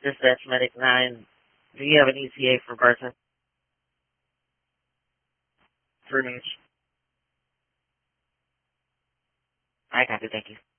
Dispatch Medic 9. Do you have an ETA for Barton? 3 minutes. I got it, thank you.